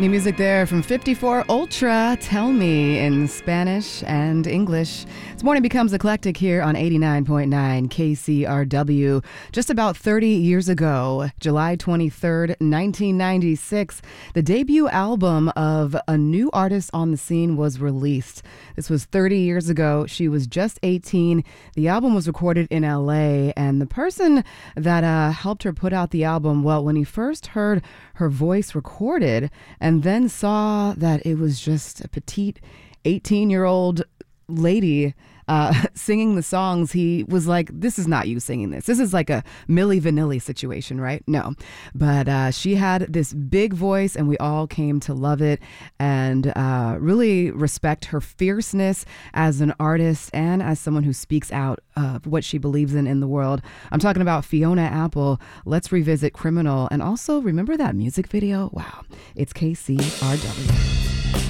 New music there from 54 Ultra, Tell Me, in Spanish and English. This morning becomes eclectic here on 89.9 KCRW. Just about 30 years ago, July 23rd, 1996, the debut album of a new artist on the scene was released. This was 30 years ago. She was just 18. The album was recorded in LA, and the person that helped her put out the album, well, when he first heard her voice recorded and then saw that it was just a petite 18-year-old lady singing the songs, he was like, this is not you singing this. This is like a Milli Vanilli situation, right? No. But she had this big voice, and we all came to love it and really respect her fierceness as an artist and as someone who speaks out what she believes in the world. I'm talking about Fiona Apple. Let's revisit Criminal. And also, remember that music video? Wow. It's KCRW.